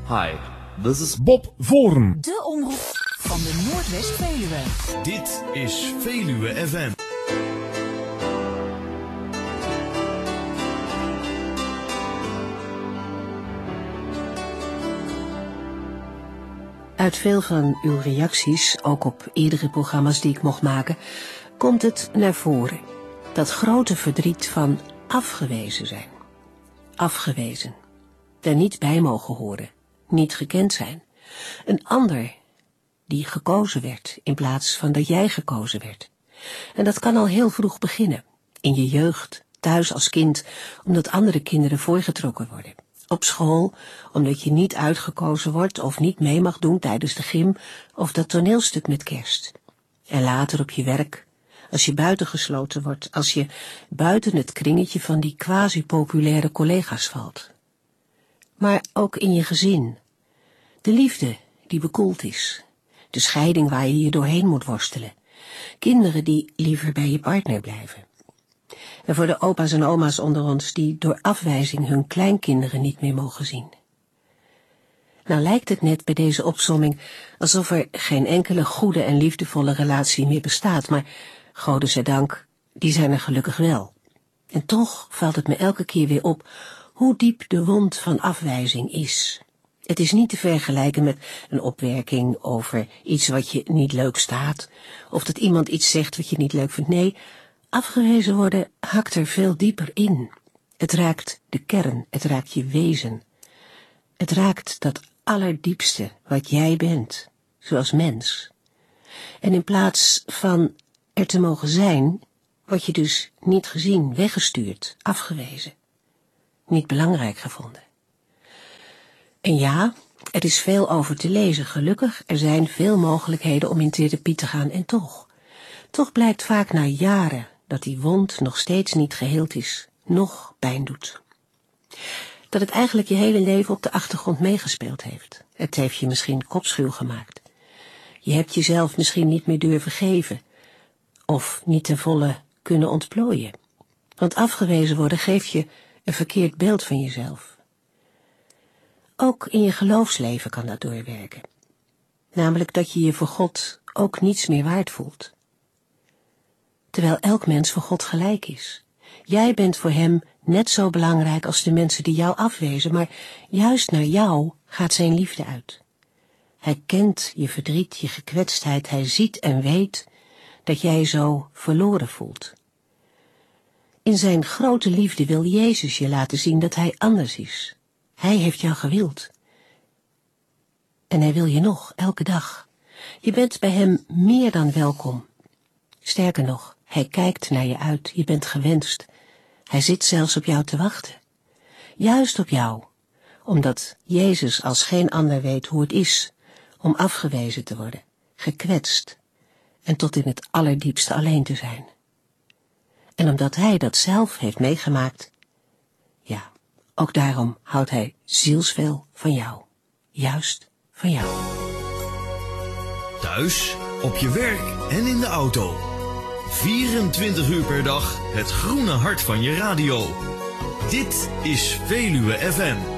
Hi, this is Bob Voorn. De omroep van de Noordwest-Veluwe. Dit is Veluwe FM. Uit veel van uw reacties, ook op eerdere programma's die ik mocht maken, komt het naar voren. Dat grote verdriet van afgewezen zijn. Afgewezen. Daar niet bij mogen horen. Niet gekend zijn. Een ander die gekozen werd in plaats van dat jij gekozen werd. En dat kan al heel vroeg beginnen. In je jeugd, thuis als kind, omdat andere kinderen voorgetrokken worden. Op school, omdat je niet uitgekozen wordt of niet mee mag doen tijdens de gym of dat toneelstuk met kerst. En later op je werk, als je buitengesloten wordt, als je buiten het kringetje van die quasi-populaire collega's valt. Maar ook in je gezin. De liefde die bekoeld is. De scheiding waar je doorheen moet worstelen. Kinderen die liever bij je partner blijven. En voor de opa's en oma's onder ons die door afwijzing hun kleinkinderen niet meer mogen zien. Nou lijkt het net bij deze opsomming alsof er geen enkele goede en liefdevolle relatie meer bestaat, maar godenzijdank, die zijn er gelukkig wel. En toch valt het me elke keer weer op hoe diep de wond van afwijzing is. Het is niet te vergelijken met een opwerking over iets wat je niet leuk staat, of dat iemand iets zegt wat je niet leuk vindt. Nee, afgewezen worden hakt er veel dieper in. Het raakt de kern, het raakt je wezen. Het raakt dat allerdiepste wat jij bent, zoals mens. En in plaats van er te mogen zijn, word je dus niet gezien, weggestuurd, afgewezen. Niet belangrijk gevonden. En ja, er is veel over te lezen, gelukkig. Er zijn veel mogelijkheden om in therapie te gaan en toch blijkt vaak na jaren dat die wond nog steeds niet geheeld is, nog pijn doet. Dat het eigenlijk je hele leven op de achtergrond meegespeeld heeft. Het heeft je misschien kopschuw gemaakt. Je hebt jezelf misschien niet meer durven geven, of niet ten volle kunnen ontplooien. Want afgewezen worden geeft je een verkeerd beeld van jezelf. Ook in je geloofsleven kan dat doorwerken. Namelijk dat je je voor God ook niets meer waard voelt. Terwijl elk mens voor God gelijk is. Jij bent voor hem net zo belangrijk als de mensen die jou afwezen, maar juist naar jou gaat zijn liefde uit. Hij kent je verdriet, je gekwetstheid, hij ziet en weet dat jij je zo verloren voelt. In zijn grote liefde wil Jezus je laten zien dat hij anders is. Hij heeft jou gewild. En hij wil je nog, elke dag. Je bent bij hem meer dan welkom. Sterker nog, hij kijkt naar je uit, je bent gewenst. Hij zit zelfs op jou te wachten. Juist op jou, omdat Jezus als geen ander weet hoe het is om afgewezen te worden, gekwetst en tot in het allerdiepste alleen te zijn. En omdat hij dat zelf heeft meegemaakt, ja, ook daarom houdt hij zielsveel van jou. Juist van jou. Thuis, op je werk en in de auto. 24 uur per dag het groene hart van je radio. Dit is Veluwe FM.